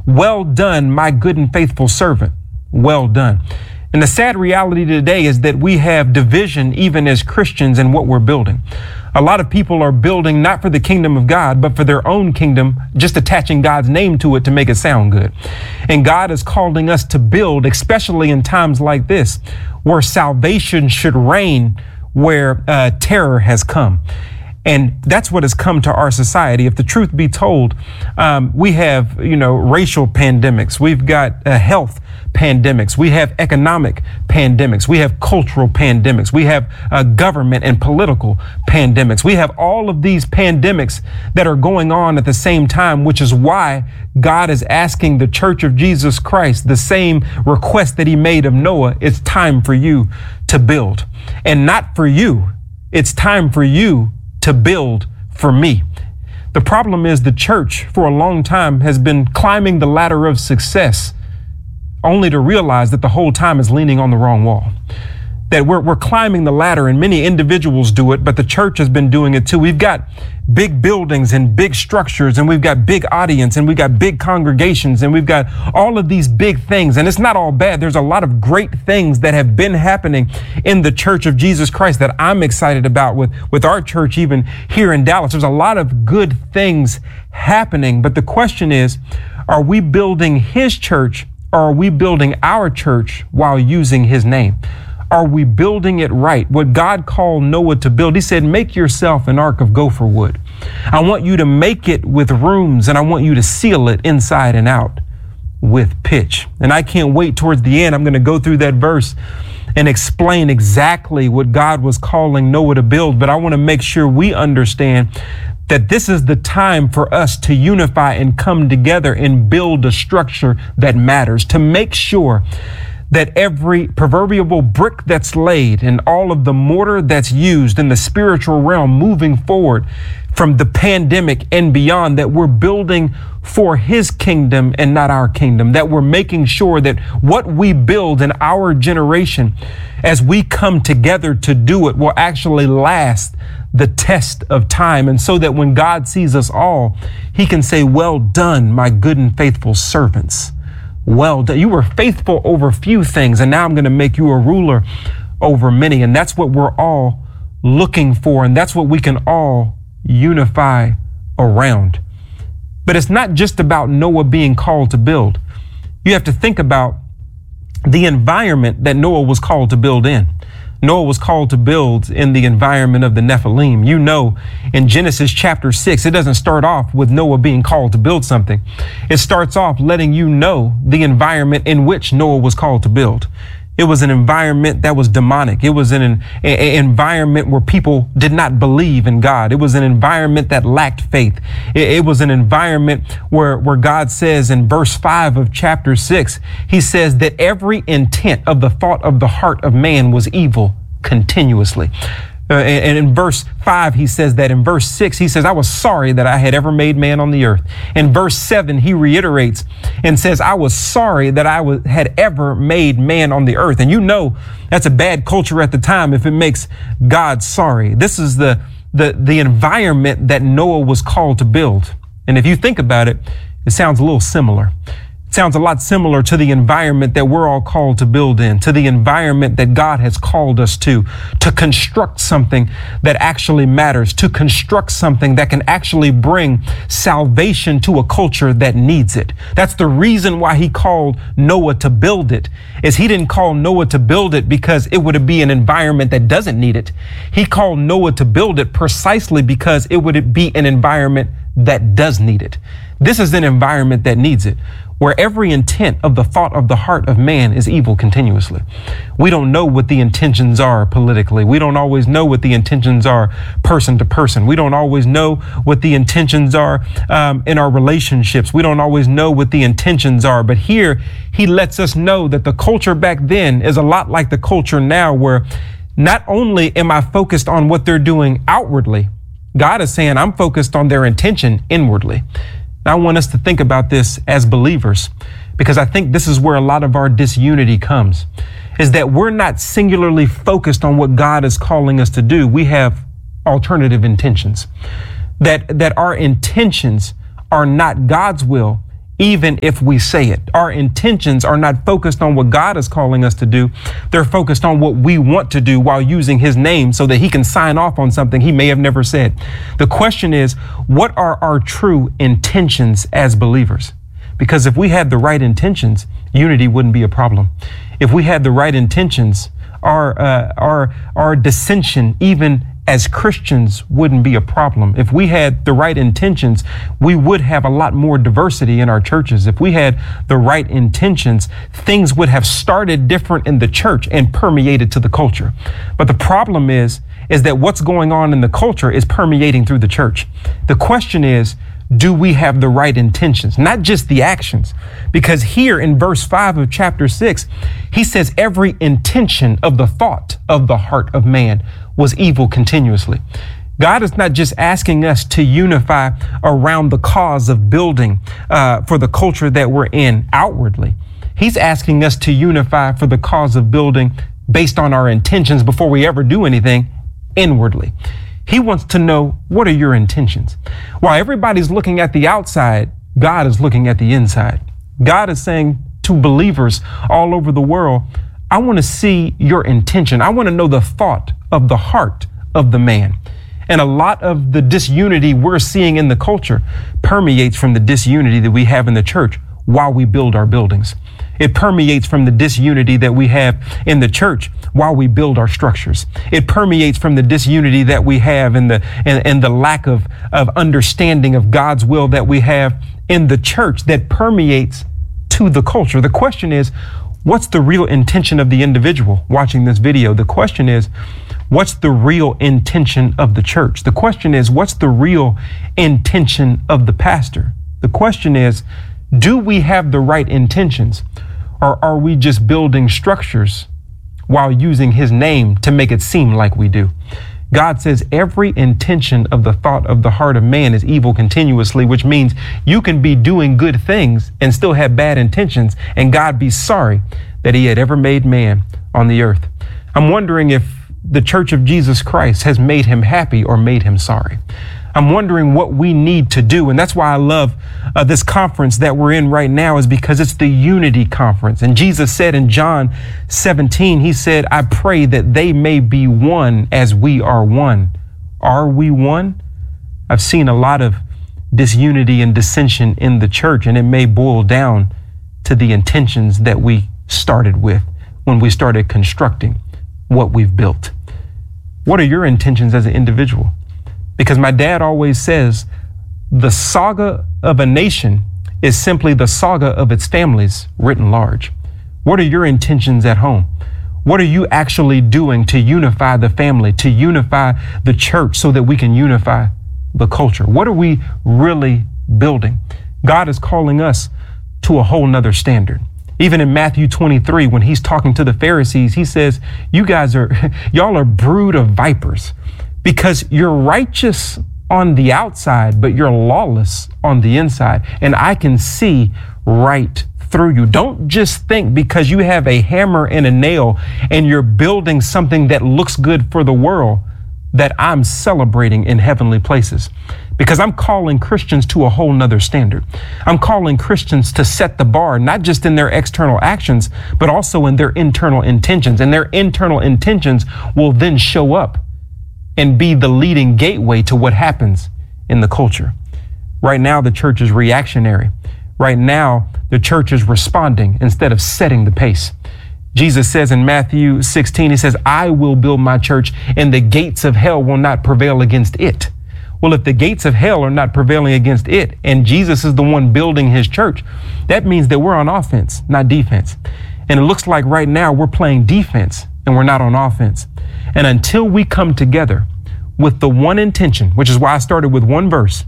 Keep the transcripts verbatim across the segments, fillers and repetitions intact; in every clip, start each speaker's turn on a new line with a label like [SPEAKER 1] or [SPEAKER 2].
[SPEAKER 1] well done, my good and faithful servant. Well done. And the sad reality today is that we have division even as Christians in what we're building. A lot of people are building not for the kingdom of God, but for their own kingdom, just attaching God's name to it to make it sound good. And God is calling us to build, especially in times like this, where salvation should reign, where uh, terror has come. And that's what has come to our society. If the truth be told, um, we have, you know, racial pandemics. We've got uh, health pandemics. We have economic pandemics. We have cultural pandemics. We have uh, government and political pandemics. We have all of these pandemics that are going on at the same time, which is why God is asking the Church of Jesus Christ the same request that he made of Noah. It's time for you to build, and not for you. It's time for you to build for me. The problem is the church for a long time has been climbing the ladder of success only to realize that the whole time is leaning on the wrong wall. That we're, we're climbing the ladder, and many individuals do it, but the church has been doing it too. We've got big buildings and big structures, and we've got big audience, and we've got big congregations, and we've got all of these big things. And it's not all bad. There's a lot of great things that have been happening in the Church of Jesus Christ that I'm excited about with, with our church, even here in Dallas. There's a lot of good things happening, but the question is, are we building his church, or are we building our church while using his name? Are we building it right? What God called Noah to build, he said, make yourself an ark of gopher wood. I want you to make it with rooms, and I want you to seal it inside and out with pitch. And I can't wait towards the end. I'm going to go through that verse and explain exactly what God was calling Noah to build. But I want to make sure we understand that this is the time for us to unify and come together and build a structure that matters, to make sure that every proverbial brick that's laid and all of the mortar that's used in the spiritual realm moving forward from the pandemic and beyond, that we're building for his kingdom and not our kingdom, that we're making sure that what we build in our generation as we come together to do it will actually last the test of time. And so that when God sees us all, he can say, well done, my good and faithful servants. Well done. You were faithful over few things, and now I'm going to make you a ruler over many. And that's what we're all looking for. And that's what we can all unify around. But it's not just about Noah being called to build. You have to think about the environment that Noah was called to build in. Noah was called to build in the environment of the Nephilim. You know, in Genesis chapter six, it doesn't start off with Noah being called to build something. It starts off letting you know the environment in which Noah was called to build. It was an environment that was demonic. It was an, an, an environment where people did not believe in God. It was an environment that lacked faith. It, it was an environment where, where God says in verse five of chapter six, he says that every intent of the thought of the heart of man was evil continuously. Uh, and, and in verse five, he says that. In verse six, he says, I was sorry that I had ever made man on the earth. In verse seven, he reiterates and says, I was sorry that I was, had ever made man on the earth. And you know, that's a bad culture at the time if it makes God sorry. This is the, the, the environment that Noah was called to build. And if you think about it, it sounds a little similar. Sounds a lot similar to the environment that we're all called to build in, to the environment that God has called us to, to construct something that actually matters, to construct something that can actually bring salvation to a culture that needs it. That's the reason why he called Noah to build it, is he didn't call Noah to build it because it would be an environment that doesn't need it. He called Noah to build it precisely because it would be an environment that does need it. This is an environment that needs it, where every intent of the thought of the heart of man is evil continuously. We don't know what the intentions are politically. We don't always know what the intentions are person to person. We don't always know what the intentions are um, in our relationships. We don't always know what the intentions are. But here he lets us know that the culture back then is a lot like the culture now, where not only am I focused on what they're doing outwardly, God is saying I'm focused on their intention inwardly. I want us to think about this as believers, because I think this is where a lot of our disunity comes, is that we're not singularly focused on what God is calling us to do. We have alternative intentions, that, that our intentions are not God's will, even if we say it. Our intentions are not focused on what God is calling us to do. They're focused on what we want to do while using his name so that he can sign off on something he may have never said. The question is, what are our true intentions as believers? Because if we had the right intentions, unity wouldn't be a problem. If we had the right intentions, our uh, our our dissension, even as Christians, wouldn't be a problem. If we had the right intentions, we would have a lot more diversity in our churches. If we had the right intentions, things would have started different in the church and permeated to the culture. But the problem is, is that what's going on in the culture is permeating through the church. The question is, do we have the right intentions? Not just the actions. Because here in verse five of chapter six, he says every intention of the thought of the heart of man was evil continuously. God is not just asking us to unify around the cause of building uh, for the culture that we're in outwardly. He's asking us to unify for the cause of building based on our intentions before we ever do anything inwardly. He wants to know, what are your intentions? While everybody's looking at the outside, God is looking at the inside. God is saying to believers all over the world, I want to see your intention. I want to know the thought of the heart of the man. And a lot of the disunity we're seeing in the culture permeates from the disunity that we have in the church while we build our buildings. It permeates from the disunity that we have in the church while we build our structures. It permeates from the disunity that we have in the and, and the lack of, of understanding of God's will that we have in the church that permeates to the culture. The question is, what's the real intention of the individual watching this video? The question is, what's the real intention of the church? The question is, what's the real intention of the pastor? The question is, do we have the right intentions, or are we just building structures while using his name to make it seem like we do? God says every intention of the thought of the heart of man is evil continuously, which means you can be doing good things and still have bad intentions, and God be sorry that he had ever made man on the earth. I'm wondering if the Church of Jesus Christ has made him happy or made him sorry. I'm wondering what we need to do. And that's why I love uh, this conference that we're in right now, is because it's the unity conference. And Jesus said in John seventeen, he said, I pray that they may be one as we are one. Are we one? I've seen a lot of disunity and dissension in the church, and it may boil down to the intentions that we started with when we started constructing what we've built. What are your intentions as an individual? Because my dad always says the saga of a nation is simply the saga of its families written large. What are your intentions at home? What are you actually doing to unify the family, to unify the church so that we can unify the culture? What are we really building? God is calling us to a whole nother standard. Even in Matthew twenty-three, when he's talking to the Pharisees, he says, you guys are, y'all are brood of vipers. Because you're righteous on the outside, but you're lawless on the inside. And I can see right through you. Don't just think because you have a hammer and a nail and you're building something that looks good for the world that I'm celebrating in heavenly places. Because I'm calling Christians to a whole nother standard. I'm calling Christians to set the bar, not just in their external actions, but also in their internal intentions. And their internal intentions will then show up and be the leading gateway to what happens in the culture. Right now, the church is reactionary. Right now, the church is responding instead of setting the pace. Jesus says in Matthew sixteen, he says, I will build my church and the gates of hell will not prevail against it. Well, if the gates of hell are not prevailing against it, and Jesus is the one building his church, that means that we're on offense, not defense. And it looks like right now we're playing defense and we're not on offense. And until we come together with the one intention, which is why I started with one verse,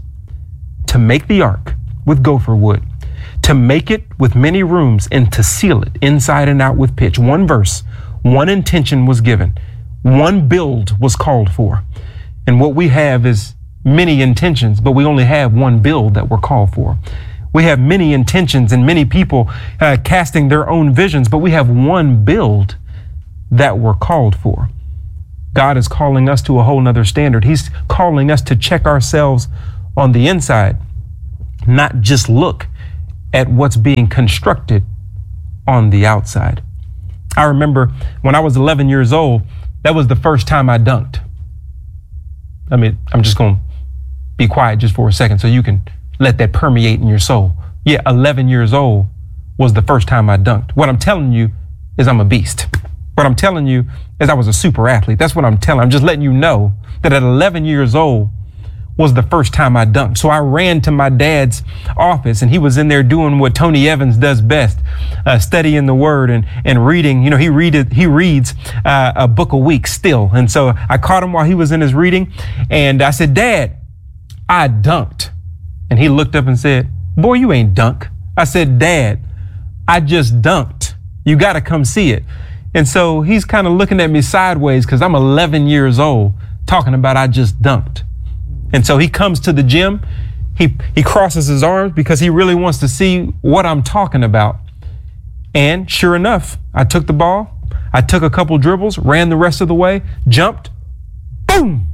[SPEAKER 1] to make the ark with gopher wood, to make it with many rooms, and to seal it inside and out with pitch. One verse, one intention was given, one build was called for. And what we have is many intentions, but we only have one build that we're called for. We have many intentions and many people uh, casting their own visions, but we have one build that we're called for. God is calling us to a whole nother standard. He's calling us to check ourselves on the inside, not just look at what's being constructed on the outside. I remember when I was eleven years old, that was the first time I dunked. I mean, I'm just going to be quiet just for a second so you can let that permeate in your soul. Yeah, eleven years old was the first time I dunked. What I'm telling you is I'm a beast. What I'm telling you is I was a super athlete. That's what I'm telling. I'm just letting you know that at eleven years old was the first time I dunked. So I ran to my dad's office, and he was in there doing what Tony Evans does best, uh, studying the word and, and reading. You know, he read it, he reads uh, a book a week still. And so I caught him while he was in his reading, and I said, "Dad, I dunked." And he looked up and said, "Boy, you ain't dunk." I said, "Dad, I just dunked. You got to come see it." And so he's kind of looking at me sideways because I'm eleven years old talking about I just dunked. And so he comes to the gym. He, he crosses his arms because he really wants to see what I'm talking about. And sure enough, I took the ball. I took a couple dribbles, ran the rest of the way, jumped, boom,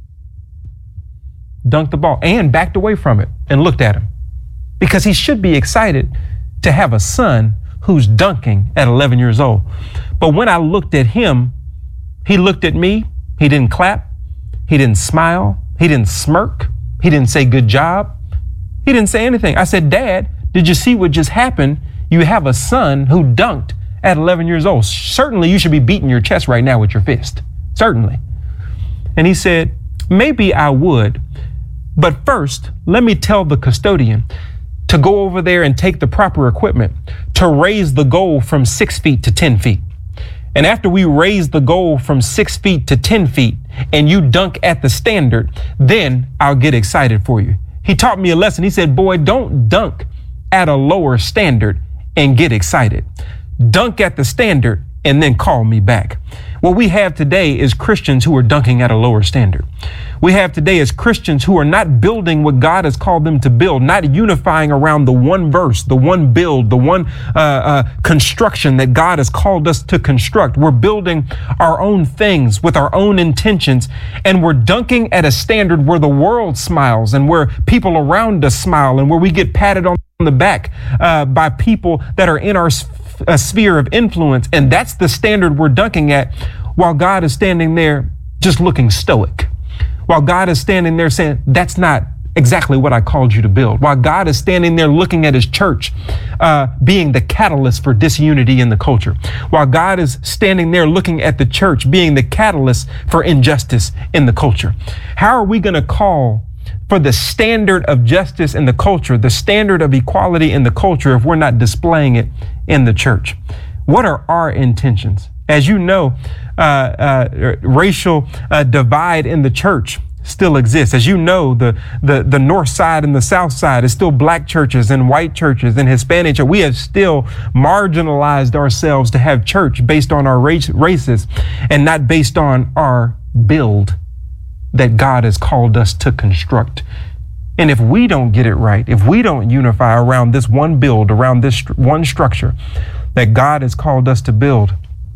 [SPEAKER 1] dunked the ball and backed away from it and looked at him because he should be excited to have a son who's dunking at eleven years old. But when I looked at him, he looked at me. He didn't clap. He didn't smile. He didn't smirk. He didn't say good job. He didn't say anything. I said, "Dad, did you see what just happened? You have a son who dunked at eleven years old. Certainly you should be beating your chest right now with your fist. Certainly." And he said, "Maybe I would. But first, let me tell the custodian to go over there and take the proper equipment to raise the goal from six feet to ten feet. And after we raise the goal from six feet to ten feet and you dunk at the standard, then I'll get excited for you." He taught me a lesson. He said, "Boy, don't dunk at a lower standard and get excited. Dunk at the standard and then call me back." What we have today is Christians who are dunking at a lower standard. We have today is Christians who are not building what God has called them to build, not unifying around the one verse, the one build, the one uh, uh, construction that God has called us to construct. We're building our own things with our own intentions, and we're dunking at a standard where the world smiles and where people around us smile and where we get patted on the back uh, by people that are in our a sphere of influence. And that's the standard we're dunking at, while God is standing there just looking stoic, while God is standing there saying, "That's not exactly what I called you to build," while God is standing there looking at his church uh, being the catalyst for disunity in the culture, while God is standing there looking at the church being the catalyst for injustice in the culture. How are we going to call for the standard of justice in the culture, the standard of equality in the culture, if we're not displaying it in the church? What are our intentions? As you know, uh, uh, racial uh, divide in the church still exists. As you know, the, the, the north side and the south side is still black churches and white churches and Hispanic churches. We have still marginalized ourselves to have church based on our race, races and not based on our build that God has called us to construct. And if we don't get it right, if we don't unify around this one build, around this st- one structure that God has called us to build,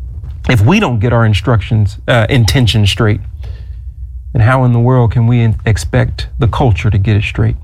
[SPEAKER 1] if we don't get our instructions, uh, intentions straight, then how in the world can we in- expect the culture to get it straight?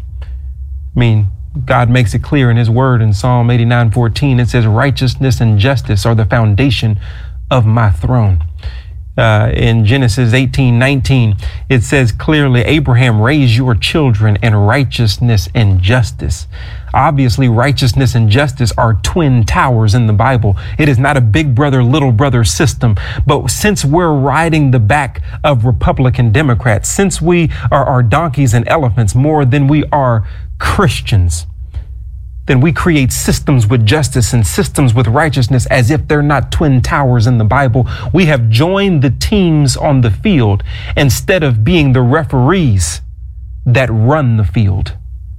[SPEAKER 1] I mean, God makes it clear in his word in Psalm eighty-nine fourteen. It says, "Righteousness and justice are the foundation of my throne." Uh, in Genesis eighteen nineteen, it says clearly, "Abraham, raise your children in righteousness and justice." Obviously, righteousness and justice are twin towers in the Bible. It is not a big brother, little brother system. But since we're riding the back of Republican Democrats, since we are, are donkeys and elephants more than we are Christians, then we create systems with justice and systems with righteousness as if they're not twin towers in the Bible. We have joined the teams on the field instead of being the referees that run the field.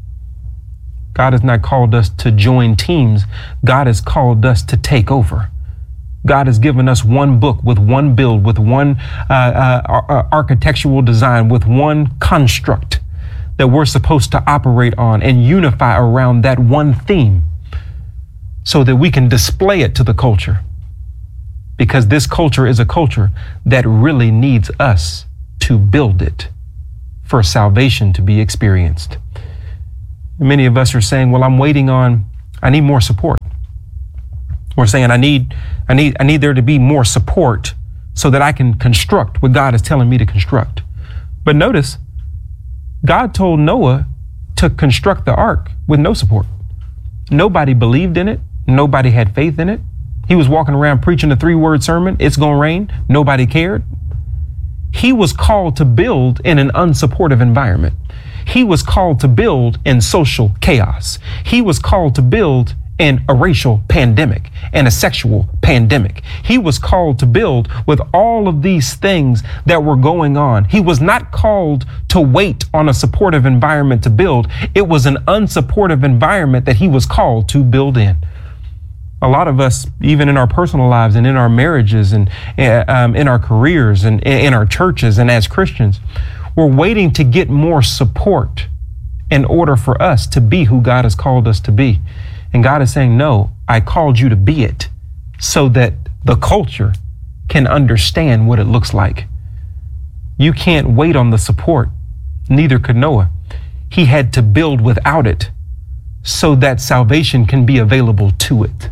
[SPEAKER 1] God has not called us to join teams. God has called us to take over. God has given us one book with one build, with one uh, uh, architectural design, with one construct that we're supposed to operate on and unify around that one theme so that we can display it to the culture. Because this culture is a culture that really needs us to build it for salvation to be experienced. And many of us are saying, well, I'm waiting on I need more support. We're saying I need, I need, I need there to be more support so that I can construct what God is telling me to construct. But notice, God told Noah to construct the ark with no support. Nobody believed in it. Nobody had faith in it. He was walking around preaching a three-word sermon. It's going to rain. Nobody cared. He was called to build in an unsupportive environment. He was called to build in social chaos. He was called to build in a racial pandemic and a sexual pandemic. He was called to build with all of these things that were going on. He was not called to wait on a supportive environment to build. It was an unsupportive environment that he was called to build in. A lot of us, even in our personal lives and in our marriages and um, in our careers and in our churches and as Christians, we're waiting to get more support in order for us to be who God has called us to be. And God is saying, no, I called you to be it so that the culture can understand what it looks like. You can't wait on the support. Neither could Noah. He had to build without it so that salvation can be available to it.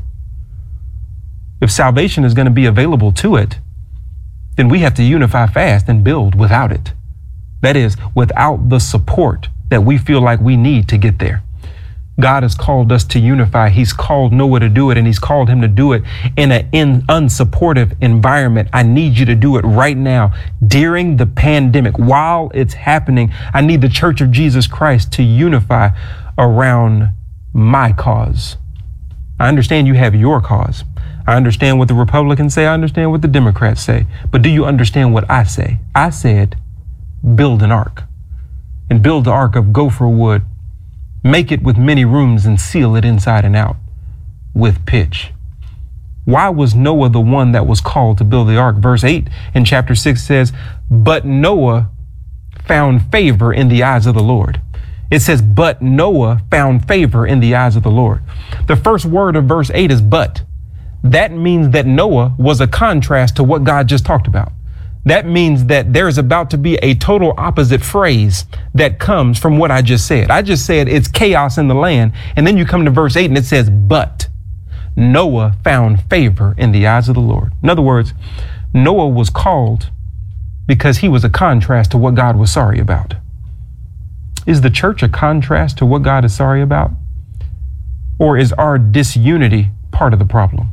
[SPEAKER 1] If salvation is going to be available to it, then we have to unify fast and build without it. That is, without the support that we feel like we need to get there. God has called us to unify. He's called Noah to do it, and he's called him to do it in an in unsupportive environment. I need you to do it right now during the pandemic. While it's happening, I need the Church of Jesus Christ to unify around my cause. I understand you have your cause. I understand what the Republicans say. I understand what the Democrats say. But do you understand what I say? I said, build an ark, and build the ark of gopher wood. Make it with many rooms and seal it inside and out with pitch. Why was Noah the one that was called to build the ark? Verse eight in chapter six says, but Noah found favor in the eyes of the Lord. It says, but Noah found favor in the eyes of the Lord. The first word of verse eight is but. That means that Noah was a contrast to what God just talked about. That means that there's about to be a total opposite phrase that comes from what I just said. I just said it's chaos in the land. And then you come to verse eight and it says, but Noah found favor in the eyes of the Lord. In other words, Noah was called because he was a contrast to what God was sorry about. Is the church a contrast to what God is sorry about? Or is our disunity part of the problem?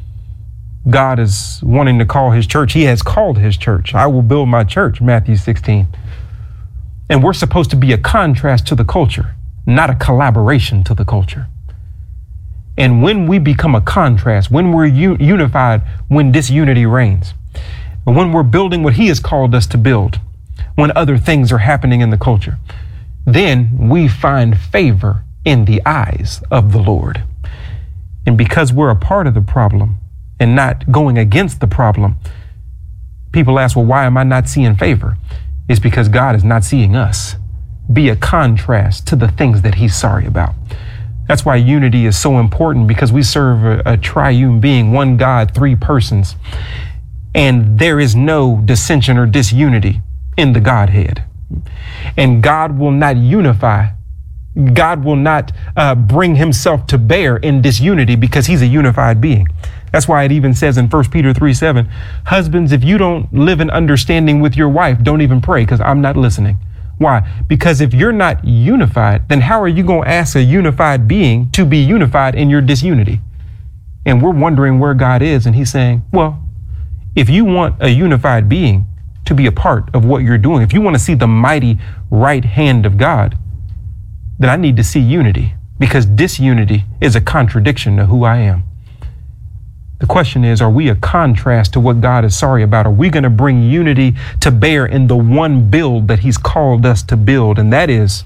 [SPEAKER 1] God is wanting to call his church. He has called his church. I will build my church, Matthew sixteen. And we're supposed to be a contrast to the culture, not a collaboration to the culture. And when we become a contrast, when we're u- unified, when disunity reigns, and when we're building what he has called us to build, when other things are happening in the culture, then we find favor in the eyes of the Lord. And because we're a part of the problem, and not going against the problem, people ask, well, why am I not seeing favor? It's because God is not seeing us be a contrast to the things that he's sorry about. That's why unity is so important, because we serve a, a triune being, one God, three persons, and there is no dissension or disunity in the Godhead. And God will not unify. God will not uh, bring himself to bear in disunity because he's a unified being. That's why it even says in First Peter three seven, husbands, if you don't live in understanding with your wife, don't even pray, because I'm not listening. Why? Because if you're not unified, then how are you going to ask a unified being to be unified in your disunity? And we're wondering where God is. And he's saying, well, if you want a unified being to be a part of what you're doing, if you want to see the mighty right hand of God, then I need to see unity, because disunity is a contradiction to who I am. The question is, are we a contrast to what God is sorry about? Are we going to bring unity to bear in the one build that he's called us to build? And that is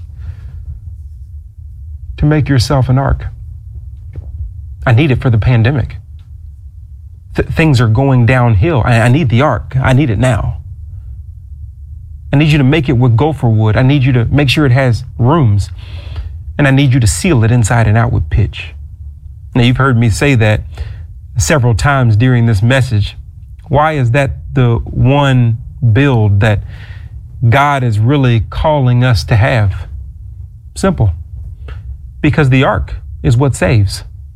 [SPEAKER 1] to make yourself an ark. I need it for the pandemic. Th- things are going downhill. I-, I need the ark. I need it now. I need you to make it with gopher wood. I need you to make sure it has rooms. And I need you to seal it inside and out with pitch. Now, you've heard me say that several times during this message. Why is that the one build that God is really calling us to have? Simple. Because the ark is what saves.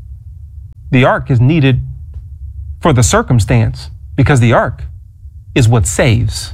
[SPEAKER 1] The ark is needed for the circumstance because the ark is what saves.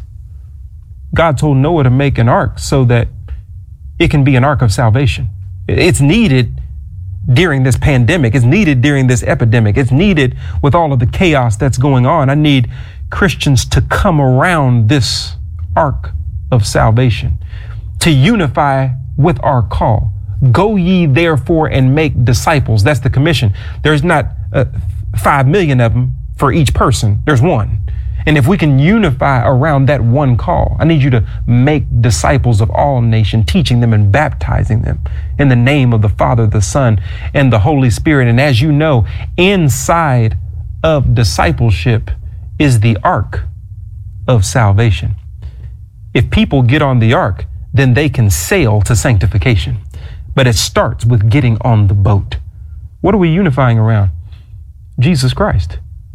[SPEAKER 1] God told Noah to make an ark so that it can be an ark of salvation. It's needed during this pandemic. It's needed during this epidemic. It's needed with all of the chaos that's going on. I need Christians to come around this ark of salvation, to unify with our call. Go ye therefore and make disciples. That's the commission. There's not uh, five million of them for each person. There's one. And if we can unify around that one call, I need you to make disciples of all nations, teaching them and baptizing them in the name of the Father, the Son, and the Holy Spirit. And as you know, inside of discipleship is the ark of salvation. If people get on the ark, then they can sail to sanctification. But it starts with getting on the boat. What are we unifying around? Jesus Christ.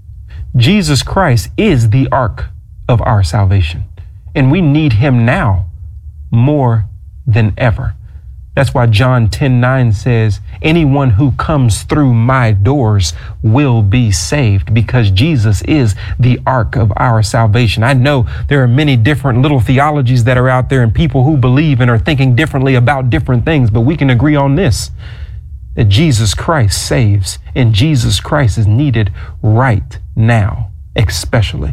[SPEAKER 1] Jesus Christ is the ark of our salvation, and we need him now more than ever. That's why John ten nine says, anyone who comes through my doors will be saved, because Jesus is the ark of our salvation. I know there are many different little theologies that are out there and people who believe and are thinking differently about different things, but we can agree on this, that Jesus Christ saves, and Jesus Christ is needed right now, especially.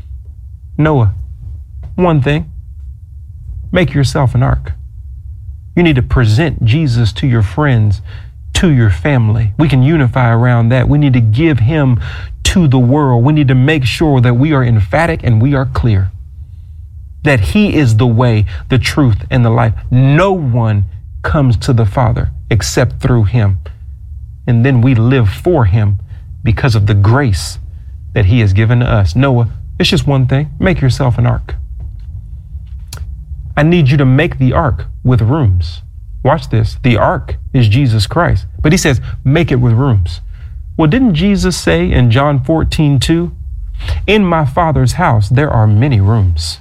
[SPEAKER 1] Noah, one thing, make yourself an ark. You need to present Jesus to your friends, to your family. We can unify around that. We need to give him to the world. We need to make sure that we are emphatic and we are clear that he is the way, the truth, and the life. No one comes to the Father except through him. And then we live for him because of the grace that he has given to us. Noah, it's just one thing. Make yourself an ark. I need you to make the ark with rooms. Watch this. The ark is Jesus Christ. But he says, make it with rooms. Well, didn't Jesus say in John fourteen two, in my Father's house, there are many rooms.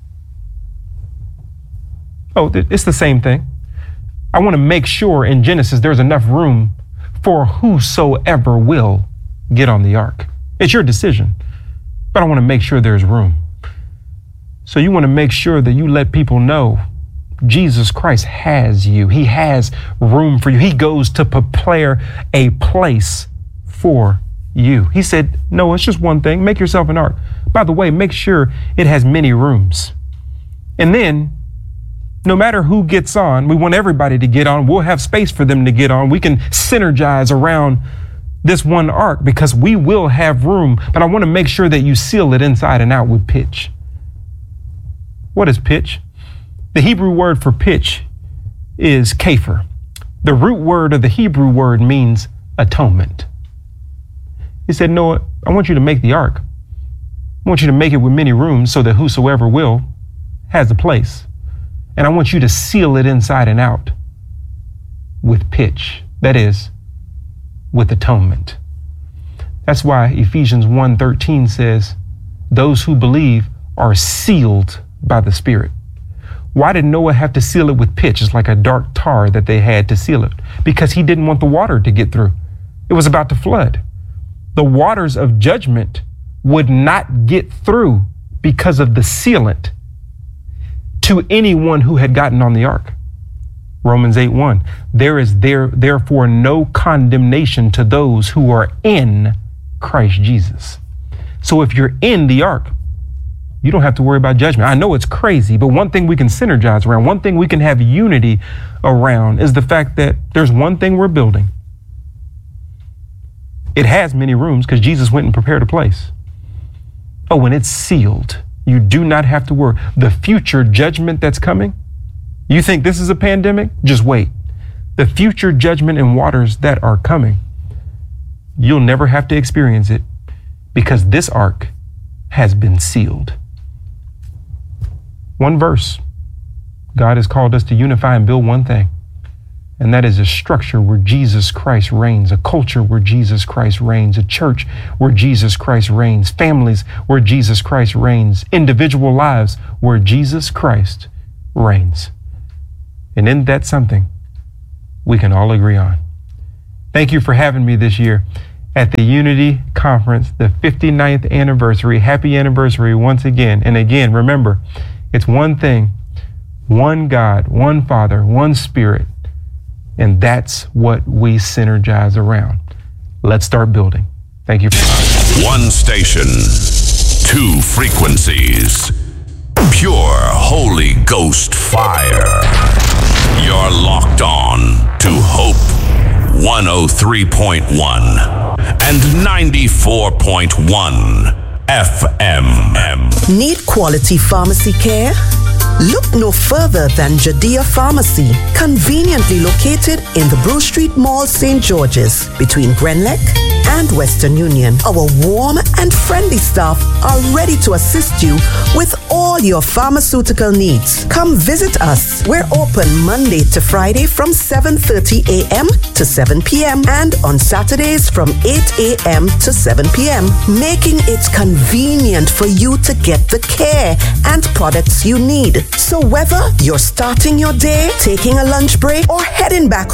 [SPEAKER 1] Oh, it's the same thing. I want to make sure in Genesis there's enough room for whosoever will get on the ark. It's your decision, but I want to make sure there's room. So you want to make sure that you let people know Jesus Christ has you. He has room for you. He goes to prepare a place for you. He said, no, it's just one thing. Make yourself an ark. By the way, make sure it has many rooms. And then no matter who gets on, we want everybody to get on. We'll have space for them to get on. We can synergize around this one ark because we will have room. But I want to make sure that you seal it inside and out with pitch. What is pitch? The Hebrew word for pitch is kepher. The root word of the Hebrew word means atonement. He said, Noah, I want you to make the ark. I want you to make it with many rooms so that whosoever will has a place. And I want you to seal it inside and out with pitch. That is, with atonement. That's why Ephesians one thirteen says, those who believe are sealed by the Spirit. Why did Noah have to seal it with pitch? It's like a dark tar that they had to seal it, because he didn't want the water to get through. It was about to flood. The waters of judgment would not get through because of the sealant to anyone who had gotten on the ark. Romans eight one, there is there therefore no condemnation to those who are in Christ Jesus. So if you're in the ark, you don't have to worry about judgment. I know it's crazy, but one thing we can synergize around, one thing we can have unity around is the fact that there's one thing we're building. It has many rooms because Jesus went and prepared a place. Oh, and it's sealed. You do not have to worry. The future judgment that's coming, you think this is a pandemic? Just wait. The future judgment and waters that are coming, you'll never have to experience it because this ark has been sealed. One verse. God has called us to unify and build one thing, and that is a structure where Jesus Christ reigns, a culture where Jesus Christ reigns, a church where Jesus Christ reigns, families where Jesus Christ reigns, individual lives where Jesus Christ reigns. And isn't that something we can all agree on? Thank you for having me this year. at the Unity Conference, the fifty-ninth anniversary. Happy anniversary once again. And again, remember, it's one thing, one God, one Father, one Spirit, and that's what we synergize around. Let's start building. Thank you.
[SPEAKER 2] One station, two frequencies, pure Holy Ghost fire. You're locked on to Hope one oh three point one and ninety-four point one F M.
[SPEAKER 3] Need quality pharmacy care? Look no further than Judea Pharmacy, conveniently located in the Brew Street Mall, Saint George's, between Grenlec and Western Union. Our warm and friendly staff are ready to assist you with all your pharmaceutical needs. Come visit us. We're open Monday to Friday from seven thirty a.m. to seven p.m. and on Saturdays from eight a.m. to seven p.m., making it convenient for you to get the care and products you need. So whether you're starting your day, taking a lunch break, or heading back